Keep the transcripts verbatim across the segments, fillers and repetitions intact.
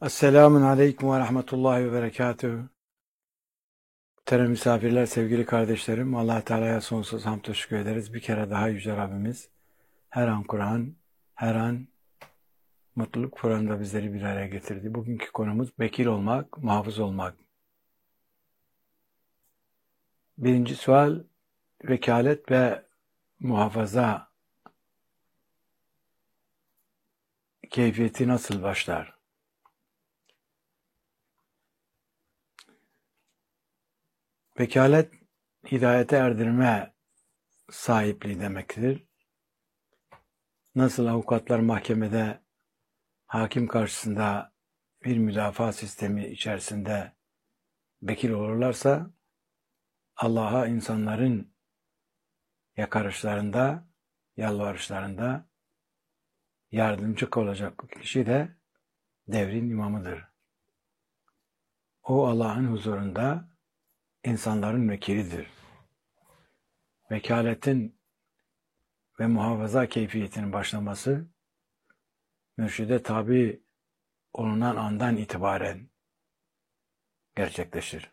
Esselamun Aleyküm ve Rahmetullahi ve Berekatühü. Muhterem misafirler, sevgili kardeşlerim, Allah Teala'ya sonsuz hamd ve şükür ederiz. Bir kere daha Yüce Rabbimiz her an Kur'an, her an mutluluk programında bizleri bir araya getirdi. Bugünkü konumuz vekil olmak, muhafız olmak. Birinci sual, vekalet ve muhafaza keyfiyeti nasıl başlar? Vekalet, hidayete erdirme sahipliği demektir. Nasıl avukatlar mahkemede hakim karşısında bir müdafaa sistemi içerisinde vekil olurlarsa, Allah'a insanların yakarışlarında, yalvarışlarında yardımcı olacak kişi de devrin imamıdır. O Allah'ın huzurunda insanların vekilidir. Vekaletin ve muhafaza keyfiyetinin başlaması, mürşide tabi olunan andan itibaren gerçekleşir.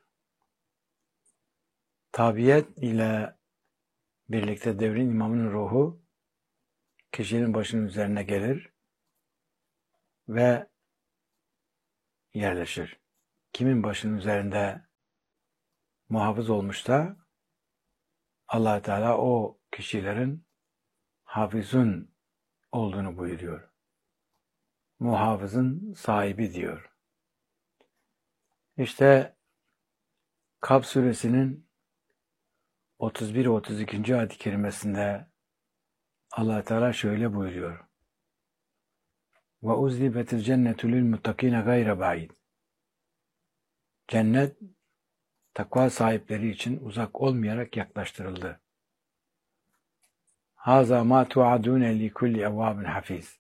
Tabiyet ile birlikte devrin imamının ruhu kişinin başının üzerine gelir ve yerleşir. Kimin başının üzerinde muhafız olmuşsa Allah Teala o kişilerin hafizun olduğunu buyuruyor. Muhafızın sahibi diyor. İşte Kaf suresinin otuz bir ve otuz ikinci ayet-i kerimesinde Allah Teala şöyle buyuruyor. Ve uzlibetil cennetu lil muttakine gayre ba'id. Cennet takva sahipleri için uzak olmayarak yaklaştırıldı. Haza ma tuadune li kulli evvabin hafiz.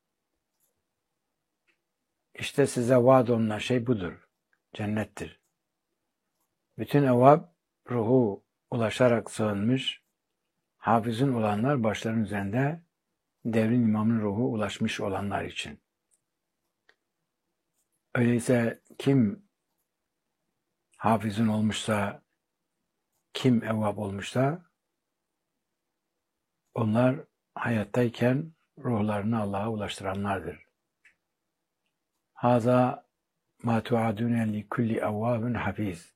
İşte size vaad olunan şey budur. Cennettir. Bütün evvab ruhu ulaşarak sığınmış, hafizin olanlar başlarının üzerinde devrin imamının ruhu ulaşmış olanlar için. Öyleyse kim hafizin olmuşsa, kim evvab olmuşsa, onlar hayattayken ruhlarını Allah'a ulaştıranlardır. Haza ma tuadune li kulli evvabin hafiz.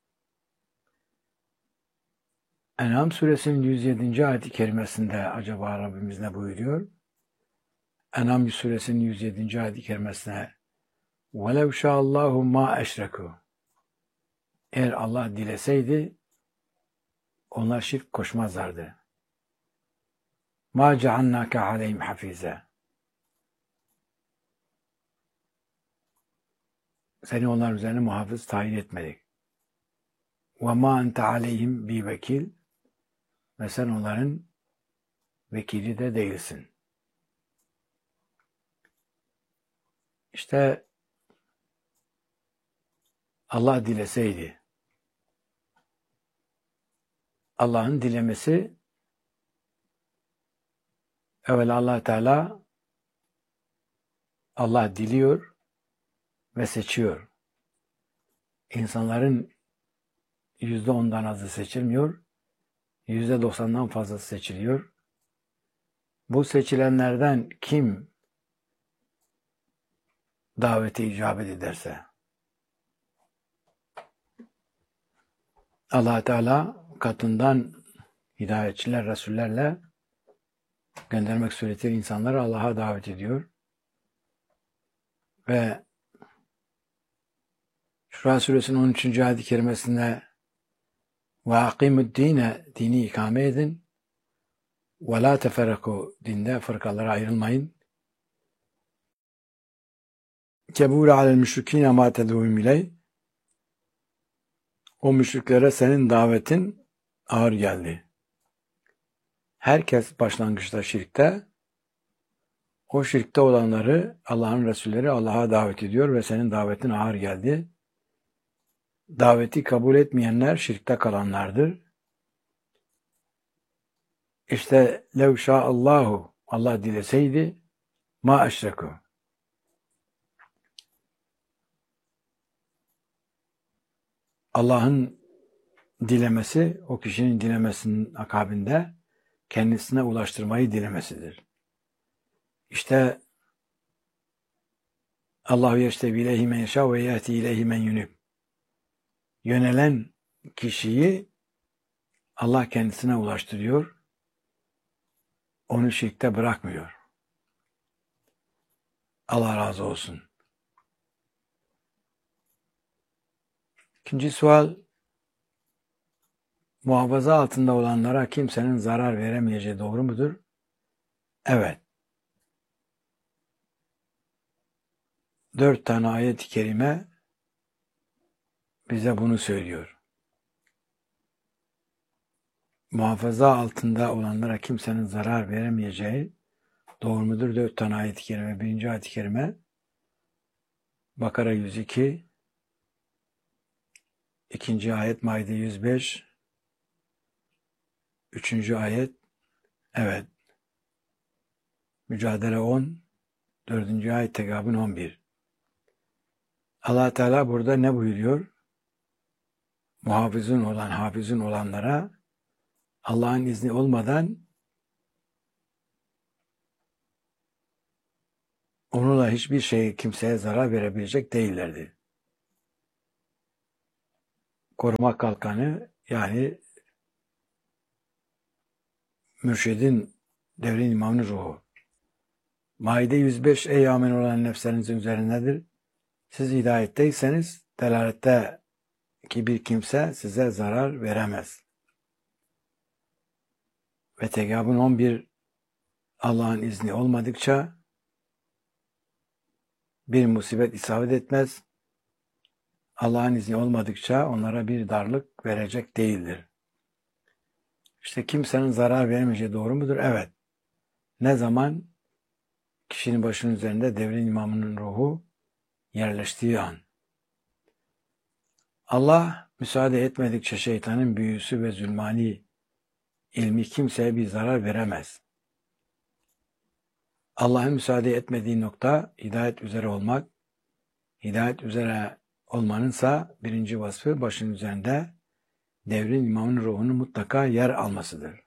En'am suresinin yüz yedinci ayet-i kerimesinde acaba Rabbimiz ne buyuruyor? En'am suresinin yüz yedinci ayet-i kerimesine وَلَوْ شَاءَ اللّٰهُ مَا اَشْرَكُوا. Eğer Allah dileseydi onlar şirk koşmazlardı. مَا جَعَلْنَاكَ عَلَيْهِمْ حَفِيزًا. Seni onlar üzerine muhafız tayin etmedik. وَمَا أَنْتَ عَلَيْهِمْ بِوَكِيلٍ. Ve sen onların vekili de değilsin. İşte Allah dileseydi, Allah'ın dilemesi, evvela Allah Teala, Allah diliyor ve seçiyor. İnsanların yüzde ondan azı seçilmiyor, yüzde doksandan fazlası seçiliyor. Bu seçilenlerden kim davete icabet ederse, Allah Teala katından hidayetçiler, Resullerle göndermek suretiyle insanları Allah'a davet ediyor. Ve Şura suresinin on üçüncü ayet-i kerimesinde ve akimu'd-dine, dini ikame edin ve la teferraku, dinde fırkalara ayrılmayın. Kebûle alel müşrikîne mâ ted'ûhum ileyh. O müşriklere senin davetin ağır geldi. Herkes başlangıçta şirkte, o şirkte olanları Allah'ın Resulleri Allah'a davet ediyor ve senin davetin ağır geldi. Daveti kabul etmeyenler şirkte kalanlardır. İşte lev şa'allahu, Allah dileseydi ma eşreku. Allah'ın dilemesi, o kişinin dilemesinin akabinde kendisine ulaştırmayı dilemesidir. İşte Allahu yeştebi ileyhi men yeşâ ve yehdi ileyhi men yunib. Yönelen kişiyi Allah kendisine ulaştırıyor, onu şirkte bırakmıyor. Allah razı olsun. İkinci sual, muhafaza altında olanlara kimsenin zarar veremeyeceği doğru mudur? Evet. Dört tane ayet-i kerime bize bunu söylüyor. Muhafaza altında olanlara kimsenin zarar veremeyeceği doğru mudur? Dört tane ayet-i kerime. Birinci ayet-i kerime Bakara yüz iki, ikinci ayet Maide yüz beş, üçüncü ayet evet Mücadele on, dördüncü ayet Tegabun on bir. Allah Teala burada ne buyuruyor? Muhafızın olan, hafizin olanlara Allah'ın izni olmadan onunla hiçbir şey kimseye zarar verebilecek değillerdi. Koruma kalkanı yani mürşidin, devrin imamının ruhu. Maide yüz beş, ey amin olan nefslerinizin üzerindedir. Siz hidayetteyseniz delalette ki bir kimse size zarar veremez. Ve Tegabun on bir, Allah'ın izni olmadıkça bir musibet isabet etmez. Allah'ın izni olmadıkça onlara bir darlık verecek değildir. İşte kimsenin zarar veremeyeceği doğru mudur? Evet. Ne zaman? Kişinin başının üzerinde devrin imamının ruhu yerleştiği an. Allah müsaade etmedikçe şeytanın büyüsü ve zulmani ilmi kimseye bir zarar veremez. Allah'ın müsaade etmediği nokta hidayet üzere olmak. Hidayet üzere olmanınsa birinci vasfı başının üzerinde devrin imamının ruhunun mutlaka yer almasıdır.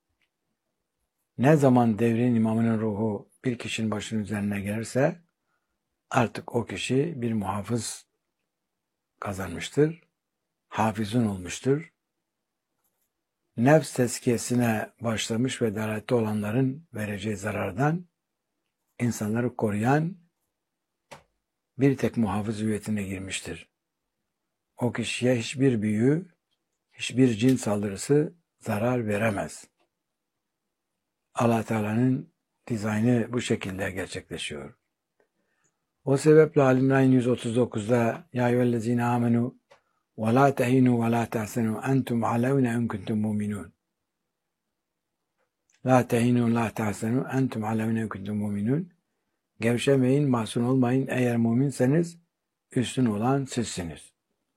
Ne zaman devrin imamının ruhu bir kişinin başının üzerine gelirse artık o kişi bir muhafız kazanmıştır, hafizun olmuştur. Nefs tezkiyesine başlamış ve dalalette olanların vereceği zarardan insanları koruyan bir tek muhafız hüviyetine girmiştir. O kişiye hiçbir büyü, hiçbir cin saldırısı zarar veremez. Allah Teala'nın dizaynı bu şekilde gerçekleşiyor. O sebeple Ali yüz otuz dokuzda Ya eyyühellezine amenu ve la tehinu ve la tahsenu entum alevne en kuntum mu'minun. La tehinu la tahsenu entum alevne en kuntum mu'minun. Gevşemeyin, mahzun olmayın. Eğer müminseniz üstün olan sizsiniz.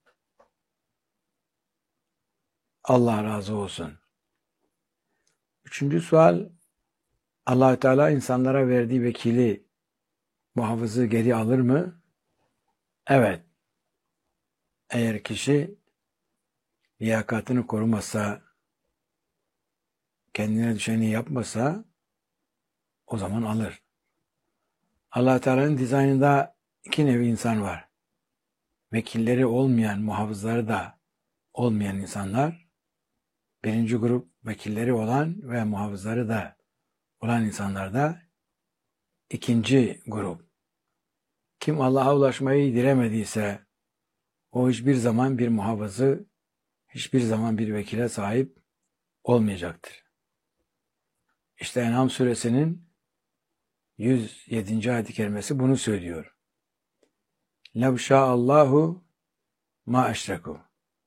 Allah razı olsun. Üçüncü sual, Allah Teala insanlara verdiği vekili, muhafızı geri alır mı? Evet. Eğer kişi liyakatını korumasa, kendine düşeni yapmasa o zaman alır. Allah Teala'nın dizaynında iki nevi insan var. Vekilleri olmayan, muhafızları da olmayan insanlar. Birinci grup vekilleri olan ve muhafızları da olan insanlar da ikinci grup. Kim Allah'a ulaşmayı dilemediyse o hiçbir zaman bir muhafızı, hiçbir zaman bir vekile sahip olmayacaktır. İşte En'am suresinin yüz yedinci ayet-i kerimesi bunu söylüyor. لَوْ شَاءَ اللّٰهُ مَا اَشْرَكُوا.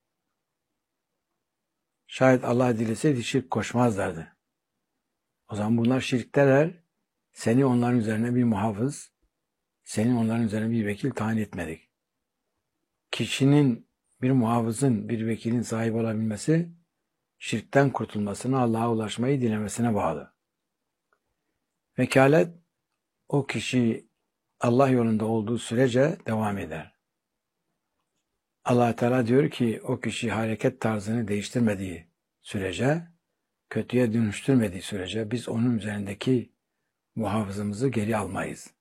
Şayet Allah dileseydi şirk koşmazlardı. O zaman bunlar şirkteler. Seni onların üzerine bir muhafız, senin onların üzerine bir vekil tayin etmedik. Kişinin, bir muhafızın, bir vekilin sahibi olabilmesi, şirkten kurtulmasına, Allah'a ulaşmayı dilemesine bağlı. Vekalet, o kişi Allah yolunda olduğu sürece devam eder. Allah Teala diyor ki o kişi hareket tarzını değiştirmediği sürece, kötüye dönüştürmediği sürece biz onun üzerindeki muhafızımızı geri almayız.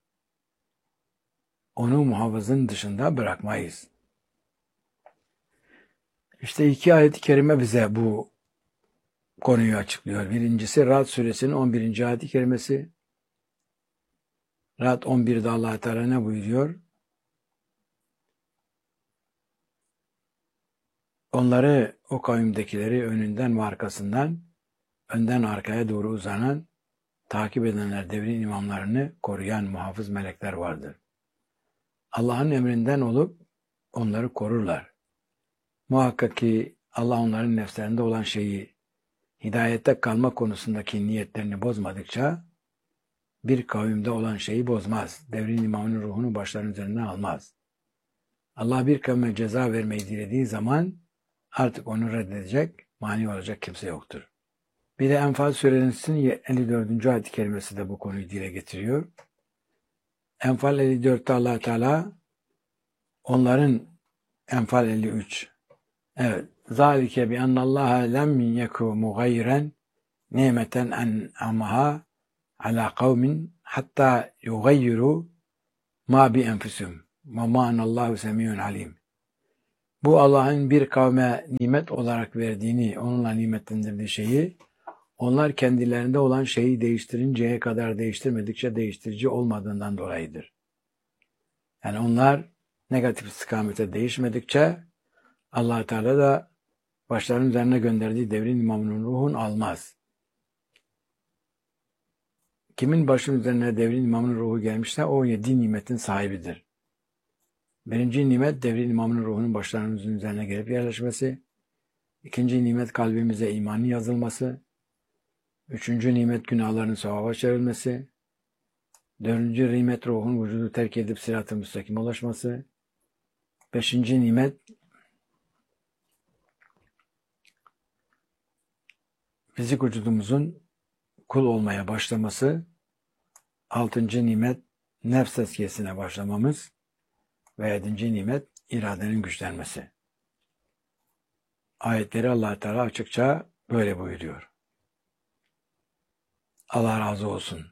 Onu muhafızın dışında bırakmayız. İşte iki ayet-i kerime bize bu konuyu açıklıyor. Birincisi Ra'd suresinin on birinci ayet-i kerimesi. Ra'd on birde Allah Teala ne buyuruyor? Onları, o kavimdekileri önünden ve arkasından, önden arkaya doğru uzanan, takip edenler, devrin imamlarını koruyan muhafız melekler vardır. Allah'ın emrinden olup onları korurlar. Muhakkak ki Allah onların nefslerinde olan şeyi, hidayette kalma konusundaki niyetlerini bozmadıkça, bir kavimde olan şeyi bozmaz. Devrin imamının ruhunu başlarının üzerinden almaz. Allah bir kavme ceza vermeyi dilediği zaman artık onu reddedecek, mani olacak kimse yoktur. Bir de Enfal suresinin elli dördüncü ayet-i kerimesi de bu konuyu dile getiriyor. Enfal elli dörtte Allah Teala onların Enfal elli üç. Evet. Zalike bi ennallaha lem yeku mugayren nimeten en'amaha ala kavmin hatta yugayyiru ma bi enfusihim ve ma anallahu semiyun alim. Bu Allah'ın bir kavme nimet olarak verdiğini, onunla nimetlendirdiği şeyi, onlar kendilerinde olan şeyi değiştirinceye kadar değiştirmedikçe değiştirici olmadığından dolayıdır. Yani onlar negatif istikamete değişmedikçe Allah Teala da başlarının üzerine gönderdiği devrin imamının ruhunu almaz. Kimin başının üzerine devrin imamının ruhu gelmişse o yedi nimetin sahibidir. Birinci nimet devrin imamının ruhunun başlarımızın üzerine gelip yerleşmesi. İkinci nimet kalbimize imanı yazılması. Üçüncü nimet günahların sevaba çevrilmesi. Dördüncü nimet ruhun vücudu terk edip sırat-ı müstakim ulaşması. Beşinci nimet fizik vücudumuzun kul olmaya başlaması. Altıncı nimet nefs tezkiyesine başlamamız. Ve yedinci nimet iradenin güçlenmesi. Ayetleri Allah Teala açıkça böyle buyuruyor. Allah razı olsun.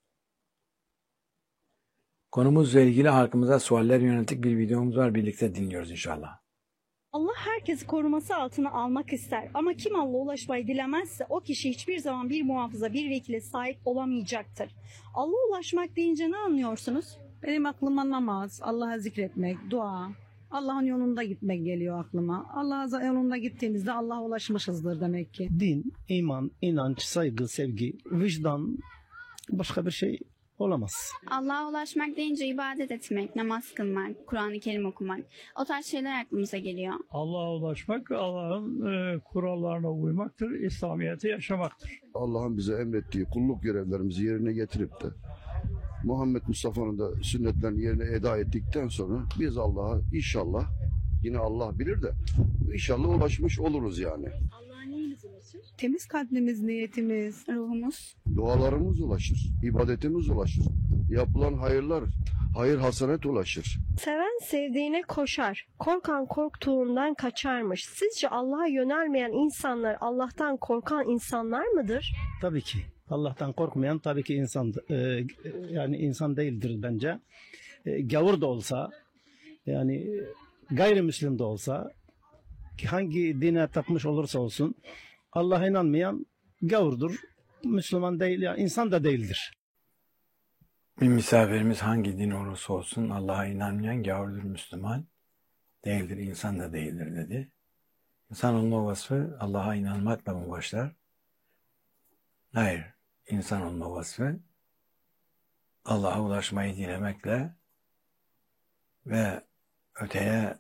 Konumuzla ilgili halkımıza sualler yönelik bir videomuz var. Birlikte dinliyoruz inşallah. Allah herkesi koruması altına almak ister ama kim Allah'a ulaşmayı dilemezse o kişi hiçbir zaman bir muhafıza, bir vekile sahip olamayacaktır. Allah'a ulaşmak deyince ne anlıyorsunuz? Benim aklıma namaz, Allah'a zikretmek, dua, Allah'ın yolunda gitmek geliyor aklıma. Allah'a yolunda gittiğimizde Allah'a ulaşmışızdır demek ki. Din, iman, inanç, saygı, sevgi, vicdan başka bir şey olamaz. Allah'a ulaşmak deyince ibadet etmek, namaz kılmak, Kur'an-ı Kerim okumak, o tarz şeyler aklımıza geliyor. Allah'a ulaşmak, Allah'ın e, kurallarına uymaktır, İslamiyet'i yaşamaktır. Allah'ın bize emrettiği kulluk görevlerimizi yerine getirip de Muhammed Mustafa'nın da sünnetlerini yerine eda ettikten sonra biz Allah'a inşallah, yine Allah bilir de inşallah ulaşmış oluruz yani. Allah'a neyiniz ulaşır? Temiz kalbimiz, niyetimiz, Ruhumuz. Dualarımız ulaşır, ibadetimiz ulaşır, yapılan hayırlar, hayır hasanet ulaşır. Seven sevdiğine koşar, korkan korktuğundan kaçarmış. Sizce Allah'a yönelmeyen insanlar Allah'tan korkan insanlar mıdır? Tabii ki. Allah'tan korkmayan tabii ki insan, e, yani insan değildir bence. E, gavur da olsa, yani e, gayrimüslim de olsa, hangi dine tapmış olursa olsun, Allah'a inanmayan gavurdur, Müslüman değil, yani insan da değildir. Bir misafirimiz hangi din olursa olsun Allah'a inanmayan gavurdur, Müslüman değildir, insan da değildir dedi. İnsan olma vasfı Allah'a inanmakla mı başlar? Hayır. İnsan olma vasfı Allah'a ulaşmayı dilemekle ve öteye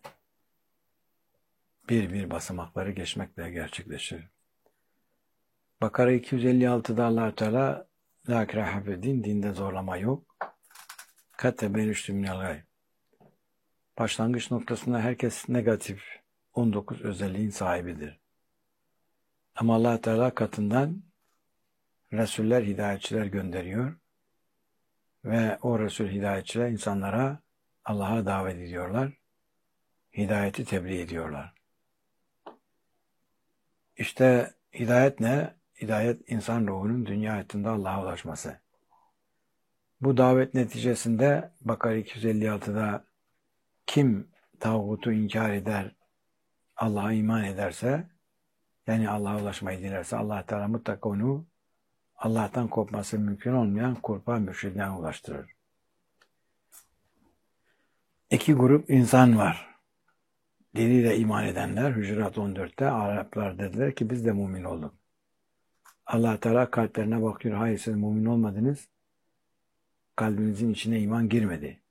bir bir basamakları geçmekle gerçekleşir. Bakara iki yüz elli altıda Allah Teala la ikrahe fid-din, dinde zorlama yok. Kad tebeyyene minel gay. Başlangıç noktasında herkes negatif on dokuz özelliğin sahibidir. Ama Allah Teala katından Resuller, hidayetçiler gönderiyor ve o Resul hidayetçiler insanlara Allah'a davet ediyorlar. hidayeti tebliğ ediyorlar. İşte hidayet ne? Hidayet insan ruhunun dünya hayatında Allah'a ulaşması. Bu davet neticesinde Bakara iki yüz elli altıda kim tağutu inkar eder, Allah'a iman ederse, yani Allah'a ulaşmayı dilerse Allah Teala mutlaka onu Allah'tan kopması mümkün olmayan kurban mürşidine ulaştırır. İki grup insan var. Diliyle iman edenler, Hucurat on dörtte Araplar dediler ki biz de mümin olduk. Allah Teala kalplerine bakıyor. Hayır siz mümin olmadınız. Kalbinizin içine iman girmedi.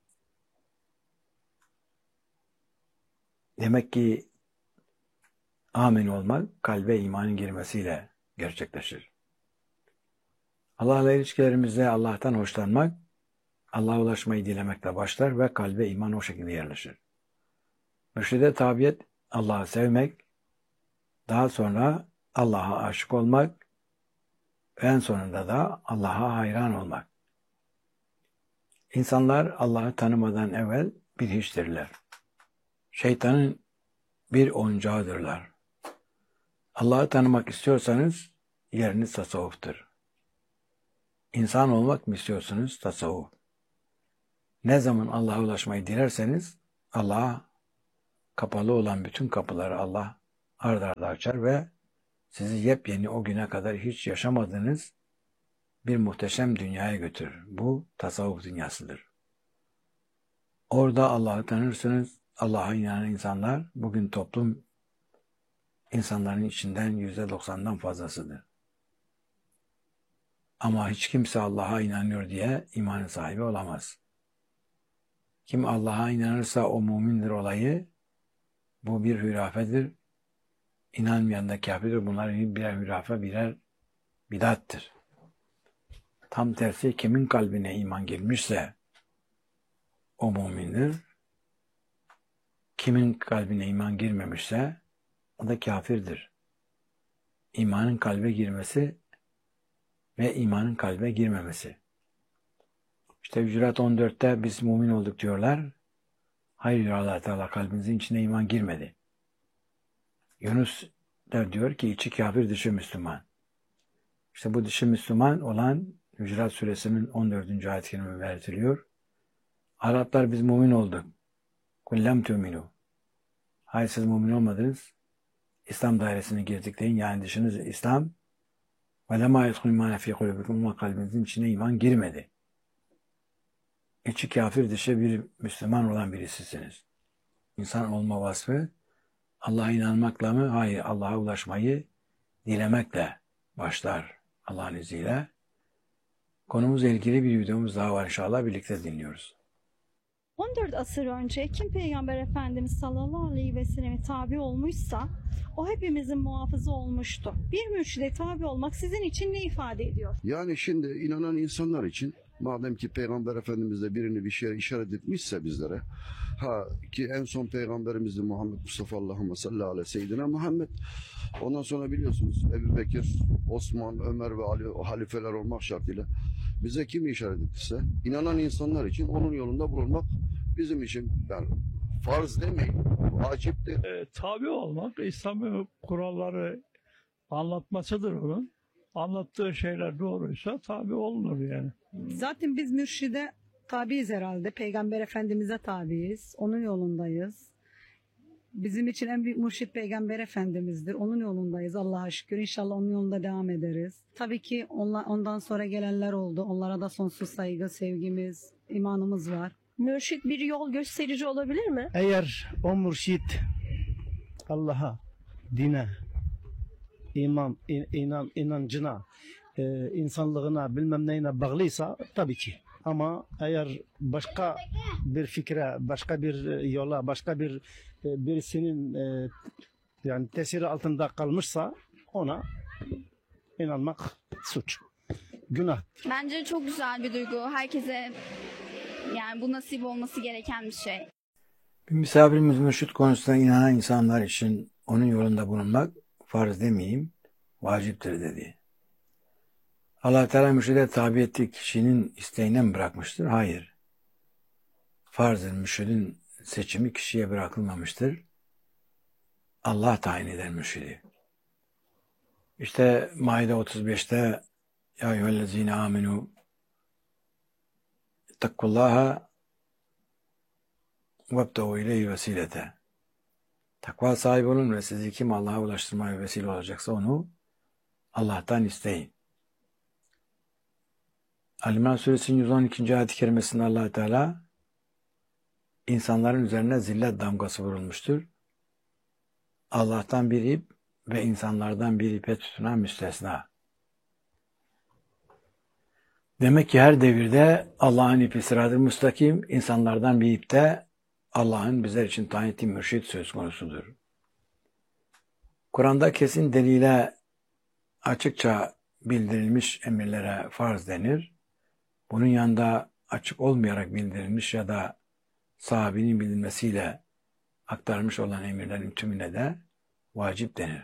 Demek ki amin olmak kalbe imanın girmesiyle gerçekleşir. Allah'la ilişkilerimizde Allah'tan hoşlanmak, Allah'a ulaşmayı dilemekle başlar ve kalbe iman o şekilde yerleşir. Mürşide tabiyet Allah'ı sevmek, daha sonra Allah'a aşık olmak ve en sonunda da Allah'a hayran olmak. İnsanlar Allah'ı tanımadan evvel bir hiçtirler. Şeytanın bir oyuncağıdırlar. Allah'ı tanımak istiyorsanız yeriniz tasavvuftur. İnsan olmak mı istiyorsunuz? Tasavvuf. Ne zaman Allah'a ulaşmayı dilerseniz Allah'a kapalı olan bütün kapıları Allah ard arda açar ve sizi yepyeni o güne kadar hiç yaşamadığınız bir muhteşem dünyaya götürür. Bu tasavvuf dünyasıdır. Orada Allah'ı tanırsınız. Allah'a inanan insanlar bugün toplum insanların içinden yüzde doksandan fazlasıdır. Ama hiç kimse Allah'a inanıyor diye imanın sahibi olamaz. Kim Allah'a inanırsa o mümindir olayı, bu bir hürafedir. İnanmayan da kafirdir. Bunlar birer hürafe, birer bidattır. Tam tersi kimin kalbine iman girmişse o mümindir. Kimin kalbine iman girmemişse o da kafirdir. İmanın kalbe girmesi ve imanın kalbe girmemesi. İşte Hucurat on dörtte biz mümin olduk diyorlar. Hayır diyor Allah Teala, kalbinizin içine iman girmedi. Yunus da diyor ki içi kafir dışı Müslüman. İşte bu dışı Müslüman olan Hucurat suresinin on dördüncü ayet-i kerime belirtiliyor. Araplar biz mümin olduk. Kullem tüminu. Hayır siz mümin olmadınız. İslam dairesine girdik deyin. Yani dışınız İslam. Ve lemâ yedhul imâne fî kulûbikum, ama kalbinizin içine iman girmedi. İçi kafir dışı bir Müslüman olan birisisiniz. İnsan olma vasfı Allah'a inanmakla mı? Hayır, Allah'a ulaşmayı dilemekle başlar Allah'ın izniyle. Konumuzla ilgili bir videomuz daha var inşallah, birlikte dinliyoruz. on dört asır önce kim Peygamber Efendimiz sallallahu aleyhi ve selleme tabi olmuşsa o hepimizin muhafızı olmuştu. Bir mürşide tabi olmak sizin için ne ifade ediyor? Yani şimdi inanan insanlar için madem ki Peygamber Efendimiz de birini bir şeye işaret etmişse bizlere, ha ki en son Peygamberimiz de Muhammed Mustafa Allahümme salli ala seyyidina Muhammed, ondan sonra biliyorsunuz Ebu Bekir, Osman, Ömer ve Ali halifeler olmak şartıyla bize kim işaret ettiyse inanan insanlar için onun yolunda bulunmak bizim için, yani farz demeyin, vaciptir. E, tabi olmak, İslami kuralları anlatmasıdır onun. Anlattığı şeyler doğruysa tabi olunur yani. Zaten biz mürşide tabiiz herhalde. Peygamber Efendimiz'e tabiiz. Onun yolundayız. Bizim için en büyük mürşit Peygamber Efendimiz'dir. Onun yolundayız Allah'a şükür. İnşallah onun yolunda devam ederiz. Tabii ki onla- ondan sonra gelenler oldu. Onlara da sonsuz saygı, sevgimiz, imanımız var. Mürşit bir yol gösterici olabilir mi? Eğer o mürşit Allah'a, dine, iman, in, inan, inancına, e, insanlığına, bilmem neyine bağlıysa tabii ki. Ama eğer başka bir fikre, başka bir yola, başka bir e, birisinin e, yani tesiri altında kalmışsa ona inanmak suç, günah. Bence çok güzel bir duygu. Herkese yani bu nasip olması gereken bir şey. Bir misafirimiz mürşit konusunda inanan insanlar için onun yolunda bulunmak farz demeyeyim, vaciptir dedi. Allah Teala mürşide tabi ettiği kişinin isteğine mi bırakmıştır? Hayır. Farzdır. Mürşidin seçimi kişiye bırakılmamıştır. Allah tayin eder mürşidi. İşte Maide otuz beşte Ya eyyühellezine aminu ittakullaha vebtehu ileyhi vesilete. Takva sahibi olun ve sizi kim Allah'a ulaştırmaya vesile olacaksa onu Allah'tan isteyin. Ali-İmran Suresinin yüz on ikinci ayet-i kerimesinde Allah Teala insanların üzerine zillet damgası vurulmuştur. Allah'tan bir ip ve insanlardan bir ipe tutunan müstesna. Demek ki her devirde Allah'ın ipi sırat-ı müstakim, insanlardan bir ip de Allah'ın bizler için tayin ettiği mürşid söz konusudur. Kur'an'da kesin delile açıkça bildirilmiş emirlere farz denir. Bunun yanında açık olmayarak bildirilmiş ya da sahabinin bilinmesiyle aktarmış olan emirlerin tümüne de vacip denir.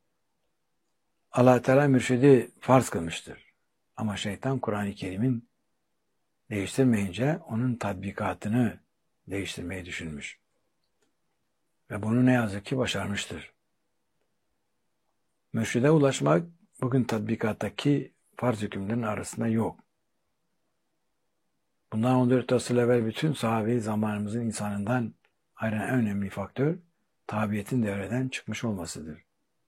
Allah Teala mürşidi farz kılmıştır. Ama şeytan Kur'an-ı Kerim'in değiştirmeyince onun tatbikatını değiştirmeyi düşünmüş. Ve bunu ne yazık ki başarmıştır. Mürşide ulaşmak bugün tatbikattaki farz hükümlerin arasında yok. Bundan on dört asır evvel bütün sahabe zamanımızın insanından ayrılan en önemli faktör tabiyetin devreden çıkmış olmasıdır.